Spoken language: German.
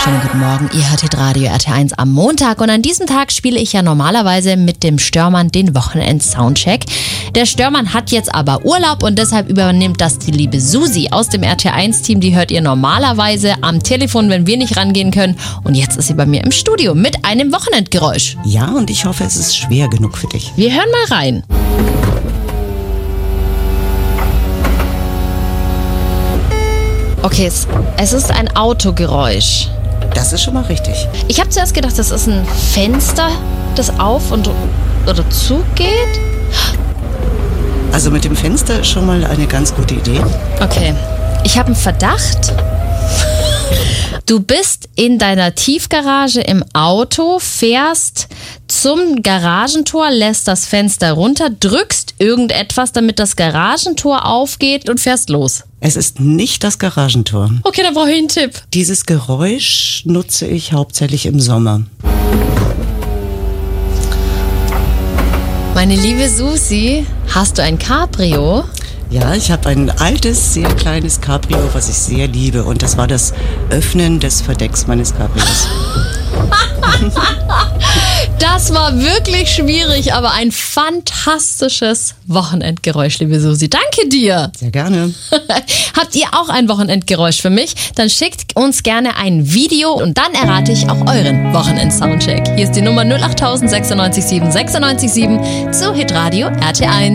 Schönen guten Morgen, ihr hört Radio RT1 am Montag und an diesem Tag spiele ich ja normalerweise mit dem Störmann den Wochenend-Soundcheck. Der Störmann hat jetzt aber Urlaub und deshalb übernimmt das die liebe Susi aus dem RT1-Team. Die hört ihr normalerweise am Telefon, wenn wir nicht rangehen können, und jetzt ist sie bei mir im Studio mit einem Wochenendgeräusch. Ja, und ich hoffe, es ist schwer genug für dich. Wir hören mal rein. Okay, es ist ein Autogeräusch. Das ist schon mal richtig. Ich habe zuerst gedacht, das ist ein Fenster, das auf und oder zugeht. Also mit dem Fenster ist schon mal eine ganz gute Idee. Okay, ich habe einen Verdacht. Du bist in deiner Tiefgarage im Auto, fährst zum Garagentor, lässt das Fenster runter, drückst irgendetwas, damit das Garagentor aufgeht und fährst los. Es ist nicht das Garagentor. Okay, dann brauche ich einen Tipp. Dieses Geräusch nutze ich hauptsächlich im Sommer. Meine liebe Susi, hast du ein Cabrio? Ja, ich habe ein altes, sehr kleines Cabrio, was ich sehr liebe. Und das war das Öffnen des Verdecks meines Cabrios. Das war wirklich schwierig, aber ein fantastisches Wochenendgeräusch, liebe Susi. Danke dir. Sehr gerne. Habt ihr auch ein Wochenendgeräusch für mich? Dann schickt uns gerne ein Video und dann errate ich auch euren Wochenend-Soundcheck. Hier ist die Nummer 08000 96 7 96 7 zu Hitradio RT1.